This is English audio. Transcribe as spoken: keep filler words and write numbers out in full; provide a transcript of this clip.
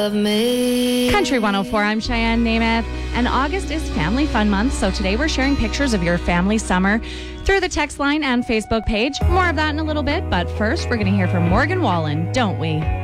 of me. Country one oh four, I'm Cheyenne Namath, and August is Family Fun Month, so today we're sharing pictures of your family summer through the text line and Facebook page. More of that in a little bit, but first we're going to hear from Morgan Wallen, don't we?